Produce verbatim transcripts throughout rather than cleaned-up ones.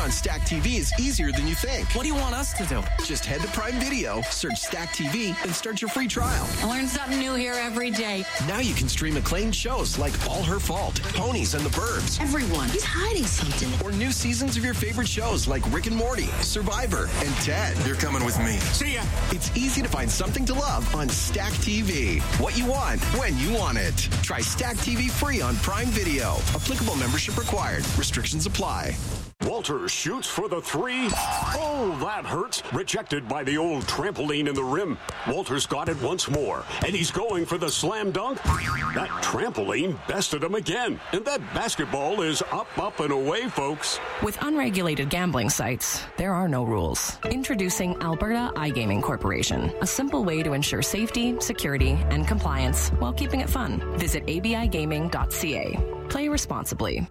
on Stack T V is easier than you think. What do you want us to do? Just head to Prime Video, search Stack T V, and start your free trial. I learn something new here every day. Now you can stream acclaimed shows like All Her Fault, Ponies and the Burbs. Everyone is hiding something. Or new seasons of your favorite shows like Rick and Morty, Survivor, and Ted. You're coming with me. See ya. It's easy to find something to love on Stack T V. What you want, when you want it. Try Stack T V free on Prime Video. Applicable membership required. Restrictions apply. Walter shoots for the three. Oh, that hurts. Rejected by the old trampoline in the rim. Walter's got it once more, and he's going for the slam dunk. That trampoline bested him again, and that basketball is up, up, and away, folks. With unregulated gambling sites, there are no rules. Introducing Alberta iGaming Corporation, a simple way to ensure safety, security, and compliance while keeping it fun. Visit a b i gaming dot c a. Play responsibly.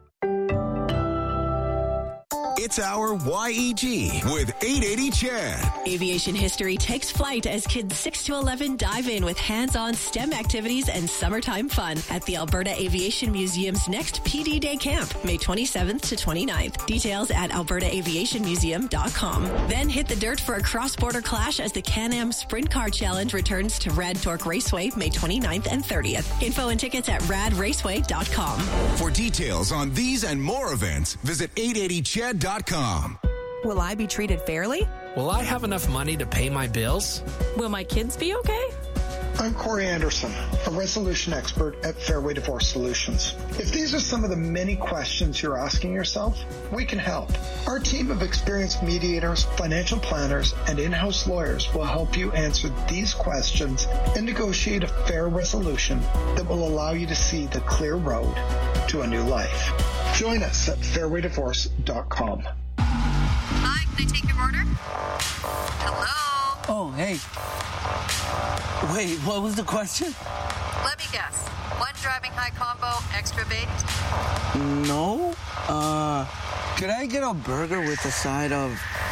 It's our Y E G with eight eighty Chad. Aviation history takes flight as kids six to eleven dive in with hands-on STEM activities and summertime fun at the Alberta Aviation Museum's next P D Day camp, May twenty-seventh to twenty-ninth. Details at alberta aviation museum dot com. Then hit the dirt for a cross-border clash as the Can-Am Sprint Car Challenge returns to Rad Torque Raceway, May twenty-ninth and thirtieth. Info and tickets at rad raceway dot com. For details on these and more events, visit eight eighty chad dot com. Will I be treated fairly? Will I have enough money to pay my bills? Will my kids be okay? I'm Corey Anderson, a resolution expert at Fairway Divorce Solutions. If these are some of the many questions you're asking yourself, we can help. Our team of experienced mediators, financial planners, and in-house lawyers will help you answer these questions and negotiate a fair resolution that will allow you to see the clear road to a new life. Join us at fairway divorce dot com. Hi, can I take your order? Hello? Oh, hey. Wait, what was the question? Let me guess. One driving high combo, extra baked? No. Uh, could I get a burger with a side of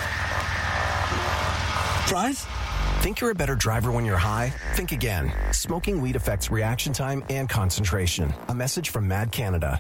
fries? Think you're a better driver when you're high? Think again. Smoking weed affects reaction time and concentration. A message from Mad Canada.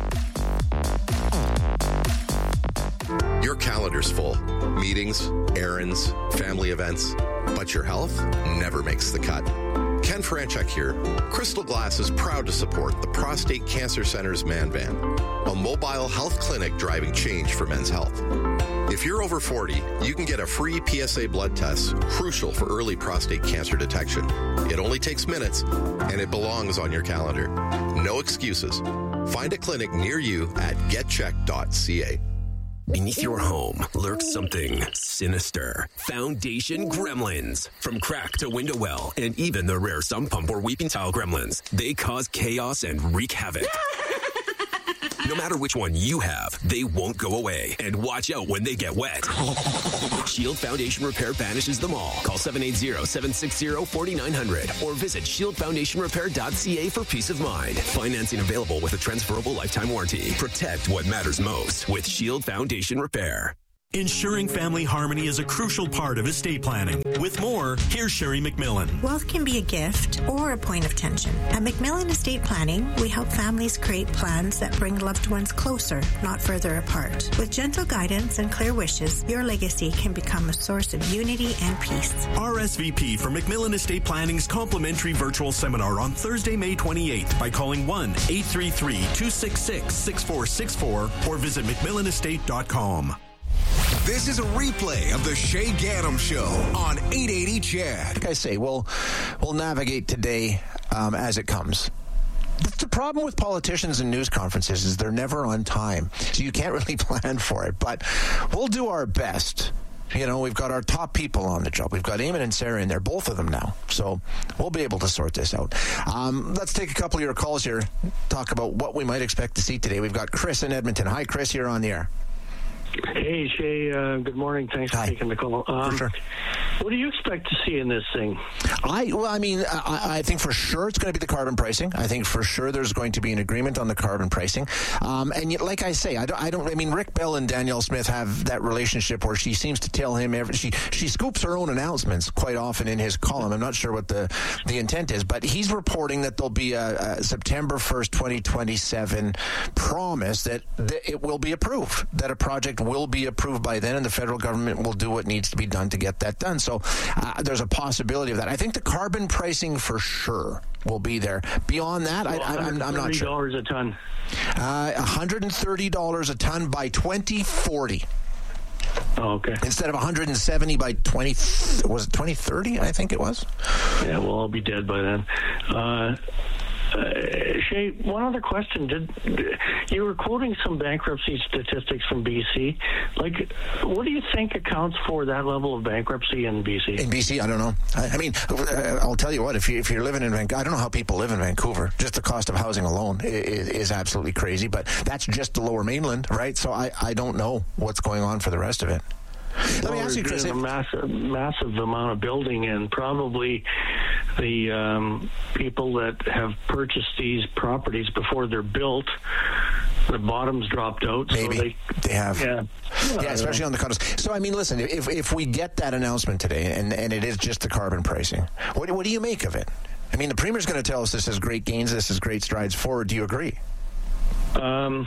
Your calendar's full. Meetings, errands, family events. But your health never makes the cut. Ken Franchuk here. Crystal Glass is proud to support the Prostate Cancer Center's Man Van, a mobile health clinic driving change for men's health. If you're over forty, you can get a free P S A blood test, crucial for early prostate cancer detection. It only takes minutes, and it belongs on your calendar. No excuses. Find a clinic near you at get check dot c a. Beneath your home lurks something sinister. Foundation Gremlins. From crack to window well, and even the rare sump pump or weeping tile gremlins, they cause chaos and wreak havoc. No matter which one you have, they won't go away. And watch out when they get wet. Shield Foundation Repair banishes them all. Call seven eight zero, seven six zero, four nine zero zero or visit shield foundation repair dot c a for peace of mind. Financing available with a transferable lifetime warranty. Protect what matters most with Shield Foundation Repair. Ensuring family harmony is a crucial part of estate planning. With more, here's Sherry McMillan. Wealth can be a gift or a point of tension. At McMillan Estate Planning, we help families create plans that bring loved ones closer, not further apart. With gentle guidance and clear wishes, your legacy can become a source of unity and peace. R S V P for McMillan Estate Planning's complimentary virtual seminar on Thursday, May twenty-eighth by calling one eight three three, two six six, six four six four or visit mcmillan estate dot com. This is a replay of the Shay Gaddam Show on eight eighty Chad. Like I say, we'll, we'll navigate today um, as it comes. The problem with politicians and news conferences is they're never on time, so you can't really plan for it. But we'll do our best. You know, we've got our top people on the job. We've got Eamon and Sarah in there, both of them now. So we'll be able to sort this out. Um, let's take a couple of your calls here, talk about what we might expect to see today. We've got Chris in Edmonton. Hi, Chris, you're on the air. Hey, Shay, uh, good morning. Thanks Hi. for taking the call. Um, for sure. What do you expect to see in this thing? I well, I mean, I, I think for sure it's going to be the carbon pricing. I think for sure there's going to be an agreement on the carbon pricing. Um, and yet, like I say, I don't, I don't. I mean, Rick Bell and Danielle Smith have that relationship where she seems to tell him every. She she scoops her own announcements quite often in his column. I'm not sure what the the intent is, but he's reporting that there'll be a, a September first, twenty twenty-seven promise that, that it will be approved, that a project will be approved by then, and the federal government will do what needs to be done to get that done. So uh, there's a possibility of that. I think the carbon pricing for sure will be there. Beyond that, well, I, I'm, I'm not sure. one hundred thirty dollars a ton. Uh, one hundred thirty dollars a ton by twenty forty. Oh, okay. Instead of one hundred seventy by twenty, was it twenty thirty? I think it was. Yeah, we'll all be dead by then. Uh, Uh, Shay, one other question. Did you were quoting some bankruptcy statistics from B C? Like, what do you think accounts for that level of bankruptcy in B C? In B C, I don't know. I, I mean, I'll tell you what. If you if you're living in Vancouver, I don't know how people live in Vancouver. Just the cost of housing alone is, is absolutely crazy. But that's just the Lower Mainland, right? So I, I don't know what's going on for the rest of it. Let well, me ask you, Chris. A massive, massive amount of building, and probably the um, people that have purchased these properties before they're built, the bottoms dropped out. Maybe so they, they have. Yeah, yeah, especially on the condos. So I mean, listen, if if we get that announcement today, and, and it is just the carbon pricing, what what do you make of it? I mean, the Premier's going to tell us this is great gains, this is great strides forward. Do you agree? Um.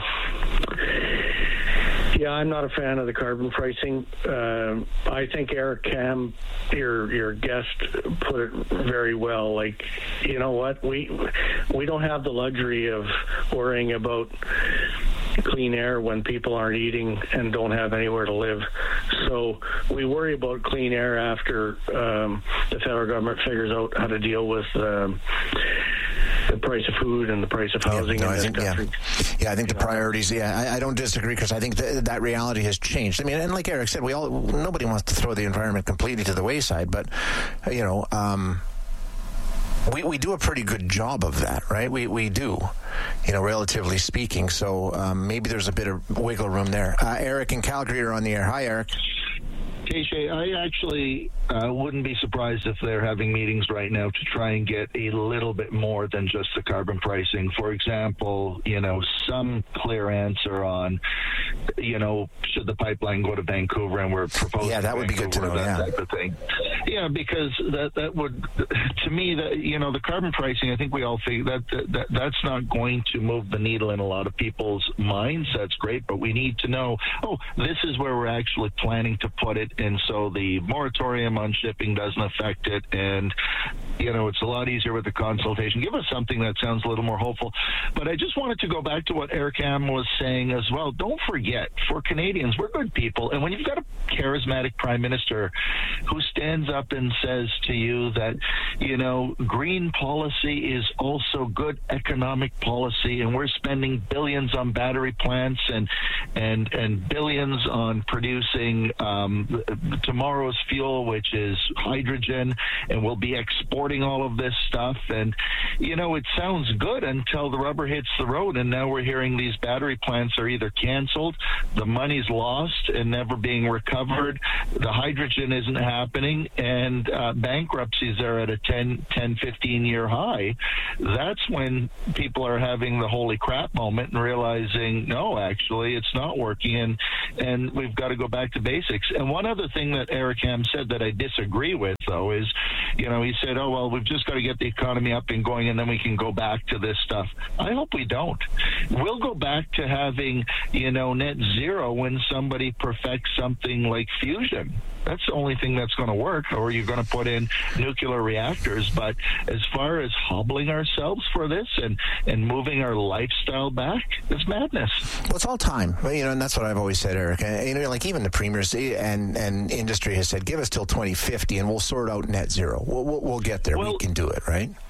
Yeah, I'm not a fan of the carbon pricing. Uh, I think Eric Kam, your your guest, put it very well. Like, you know what? We we don't have the luxury of worrying about clean air when people aren't eating and don't have anywhere to live. So we worry about clean air after um, the federal government figures out how to deal with um, the price of food and the price of housing yeah, no, in I this think, country. Yeah, yeah I think the priorities, yeah, I, I don't disagree, because I think th- that reality has changed. I mean, and like Eric said, we all nobody wants to throw the environment completely to the wayside, but, you know, um, we, we do a pretty good job of that, right? We we do, you know, relatively speaking. So um, maybe there's a bit of wiggle room there. Uh, Eric in Calgary are on the air. Hi, Eric. Hey, Shay, I actually uh, wouldn't be surprised if they're having meetings right now to try and get a little bit more than just the carbon pricing. For example, you know, some clear answer on, you know, should the pipeline go to Vancouver, and we're proposing. Yeah, that would Vancouver, be good to know. that Yeah, type of thing. Yeah, because that that would, to me, that you know, the carbon pricing. I think we all think that, that, that that's not going to move the needle in a lot of people's minds. That's great, but we need to know. Oh, this is where we're actually planning to put it. And so the moratorium on shipping doesn't affect it, and you know, it's a lot easier with the consultation. Give us something that sounds a little more hopeful. But I just wanted to go back to what Eric Kam was saying as well. Don't forget, for Canadians, we're good people, and when you've got a charismatic prime minister who stands up and says to you that, you know, green policy is also good economic policy, and we're spending billions on battery plants and and and billions on producing um, tomorrow's fuel, which is hydrogen, and we'll be exporting all of this stuff. And, you know, it sounds good until the rubber hits the road, and now we're hearing these battery plants are either canceled, the money's lost and never being recovered, the hydrogen isn't happening, and uh, bankruptcies are at a ten, fifteen year high. That's when people are having the holy crap moment and realizing, no, actually, it's not working, and, and we've got to go back to basics. And one other thing that Eric Ham said that I disagree with, though, is, you know, he said, oh, well, we've just got to get the economy up and going, and then we can go back to this stuff. I hope we don't. We'll go back to having, you know, net zero when somebody perfects something like fusion. That's the only thing that's going to work, or you're going to put in nuclear reactors. But as far as hobbling ourselves for this and, and moving our lifestyle back, it's madness. Well, it's all time, you know, and that's what I've always said, Eric. You know, like even the premiers and, and industry has said, give us till twenty fifty and we'll sort out net zero. We'll, we'll, we'll get there. Well, we can do it, right?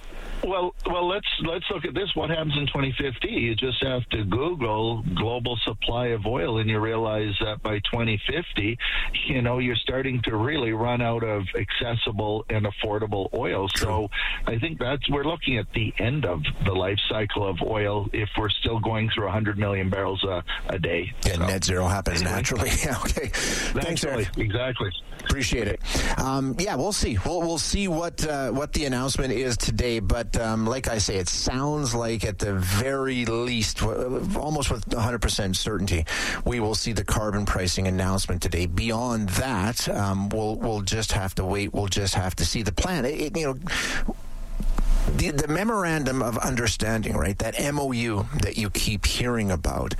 Well, well, let's let's look at this. What happens in twenty fifty? You just have to Google global supply of oil, and you realize that by twenty fifty, you know, you're starting to really run out of accessible and affordable oil. So I think that's we're looking at the end of the life cycle of oil if we're still going through one hundred million barrels a, a day. Yeah, so, net zero happens anyway. naturally. Yeah, okay. Thanks, Eric. Exactly. Appreciate it. Um, yeah, we'll see. We'll we'll see what uh, what the announcement is today. But um, like I say, it sounds like at the very least, almost with one hundred percent certainty, we will see the carbon pricing announcement today. Beyond that, um, we'll we'll just have to wait. We'll just have to see the plan. It, it, you know. The, the memorandum of understanding, right? That M O U that you keep hearing about.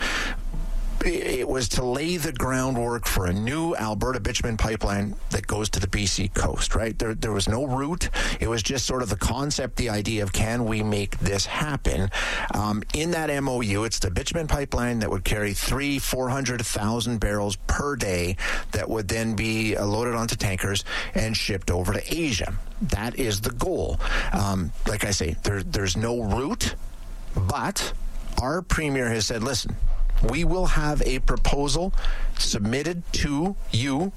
It was to lay the groundwork for a new Alberta bitumen pipeline that goes to the B C coast, right? There, there was no route. It was just sort of the concept, the idea of can we make this happen? Um, in that M O U, it's the bitumen pipeline that would carry three, four hundred thousand barrels per day that would then be uh, loaded onto tankers and shipped over to Asia. That is the goal. Um, like I say, there, there's no route, but our premier has said, listen, we will have a proposal submitted to you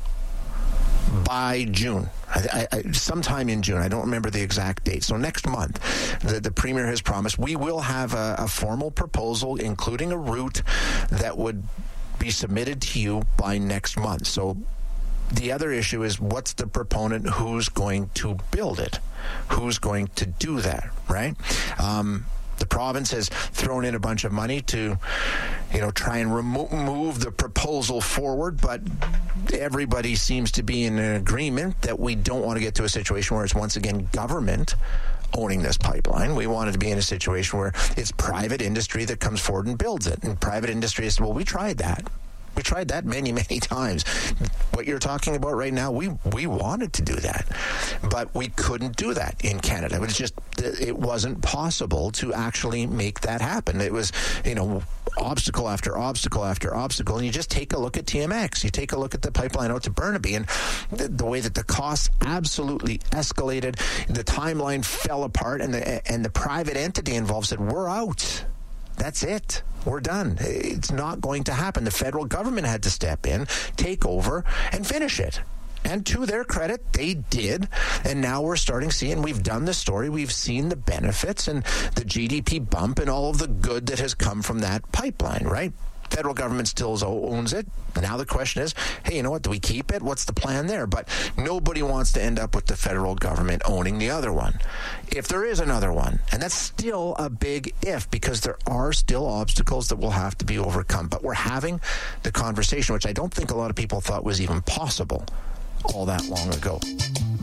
by June, I, I, sometime in June. I don't remember the exact date. So next month, the, the Premier has promised we will have a, a formal proposal, including a route that would be submitted to you by next month. So the other issue is what's the proponent, who's going to build it, who's going to do that, right? Um, The province has thrown in a bunch of money to, you know, try and remo- move the proposal forward, but everybody seems to be in an agreement that we don't want to get to a situation where it's once again government owning this pipeline. We wanted to be in a situation where it's private industry that comes forward and builds it. And private industry is, well, we tried that. We tried that many, many times. What you're talking about right now, we we wanted to do that, but we couldn't do that in Canada. It was just, it wasn't possible to actually make that happen. It was, you know, obstacle after obstacle after obstacle. And you just take a look at T M X. You take a look at the pipeline out to Burnaby, and the, the way that the costs absolutely escalated, the timeline fell apart, and the and the private entity involved said, "We're out. That's it. We're done. It's not going to happen." The federal government had to step in, take over, and finish it. And to their credit, they did. And now we're starting to see, and we've done the story, we've seen the benefits and the G D P bump and all of the good that has come from that pipeline, right? Federal government still owns it. Now the question is, hey, you know what? Do we keep it? What's the plan there? But nobody wants to end up with the federal government owning the other one. If there is another one, and that's still a big if, because there are still obstacles that will have to be overcome. But we're having the conversation, which I don't think a lot of people thought was even possible all that long ago.